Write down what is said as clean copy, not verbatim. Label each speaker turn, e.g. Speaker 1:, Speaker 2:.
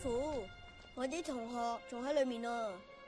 Speaker 1: 傅，我啲同學仲喺裏面啊。